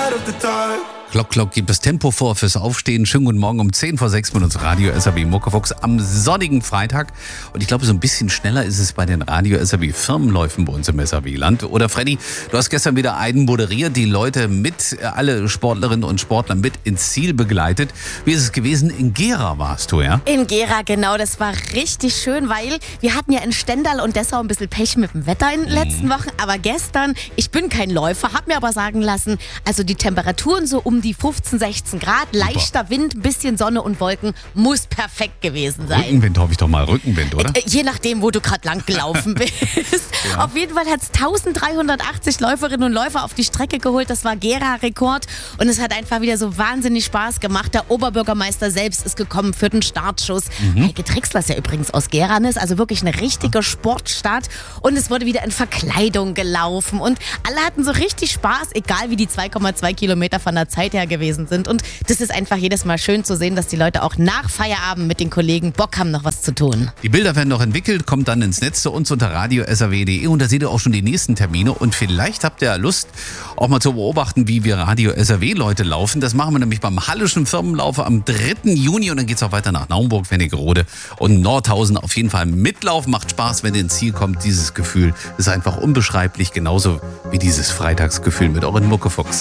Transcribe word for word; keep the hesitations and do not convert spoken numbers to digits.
Glock, Glock gibt das Tempo vor fürs Aufstehen. Schönen guten Morgen um zehn vor sechs mit uns Radio S R B Muckefuchs am sonnigen Freitag. Und ich glaube, so ein bisschen schneller ist es bei den Radio S R B Firmenläufen bei uns im S R B-Land. Oder Freddy, du hast gestern wieder einen moderiert, die Leute mit, alle Sportlerinnen und Sportler mit ins Ziel begleitet. Wie ist es gewesen? In Gera warst du, ja? In Gera, genau. Das war richtig schön, weil wir hatten ja in Stendal und Dessau ein bisschen Pech mit dem Wetter in den letzten Wochen. Aber gestern, ich bin kein Läufer, hab mir aber sagen lassen, also die Temperaturen so um die fünfzehn, sechzehn Grad, leichter Super. Wind, ein bisschen Sonne und Wolken, muss perfekt gewesen sein. Rückenwind hoffe ich doch mal, Rückenwind, oder? Äh, je nachdem, wo du gerade lang gelaufen bist. Ja. Auf jeden Fall hat es dreizehnhundertachtzig Läuferinnen und Läufer auf die Strecke geholt. Das war Gera-Rekord und es hat einfach wieder so wahnsinnig Spaß gemacht. Der Oberbürgermeister selbst ist gekommen für den Startschuss. Mhm. Heike Drechsler ist ja übrigens aus Gera, ist also wirklich eine richtige Sportstadt und es wurde wieder in Verkleidung gelaufen und alle hatten so richtig Spaß, egal wie die zwei Komma zwei Kilometer von der Zeit her gewesen sind. Und das ist einfach jedes Mal schön zu sehen, dass die Leute auch nach Feierabend mit den Kollegen Bock haben, noch was zu tun. Die Bilder werden noch entwickelt, kommt dann ins Netz zu uns unter radio s r w punkt d e und da seht ihr auch schon die nächsten Termine und vielleicht habt ihr Lust, auch mal zu beobachten, wie wir Radio S R W-Leute laufen. Das machen wir nämlich beim Hallischen Firmenlaufe am dritten Juni und dann geht es auch weiter nach Naumburg, Wernigerode und Nordhausen. Auf jeden Fall mitlaufen, macht Spaß, wenn ihr ins Ziel kommt. Dieses Gefühl ist einfach unbeschreiblich, genauso wie dieses Freitagsgefühl mit euren Muckefuchs.